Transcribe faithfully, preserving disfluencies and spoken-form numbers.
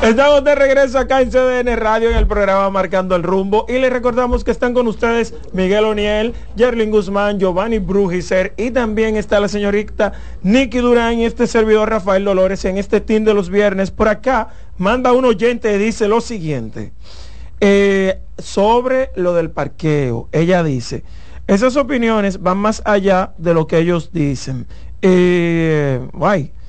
Estamos de regreso acá en C D N Radio en el programa Marcando el Rumbo y les recordamos que están con ustedes Miguel O'Niel, Yerlin Guzmán, Giovanni Brujicer y también está la señorita Nicky Durán y este servidor Rafael Dolores en este team de los viernes. Por acá manda un oyente y dice lo siguiente eh, sobre lo del parqueo. Ella dice, esas opiniones van más allá de lo que ellos dicen. Eh, guay.